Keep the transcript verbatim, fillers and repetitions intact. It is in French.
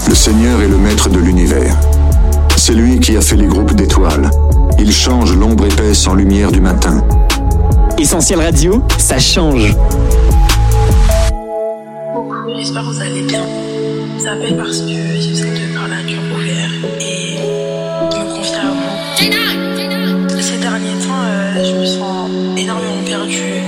Le Seigneur est le maître de l'univers. C'est lui qui a fait les groupes d'étoiles. Il change l'ombre épaisse en lumière du matin. Essentiel Radio, ça change. Coucou, j'espère que vous allez bien. Je vous appelle parce que j'essaie de parler à cœur ouvert et me confier à vous. Ces derniers temps, euh, je me sens énormément perdue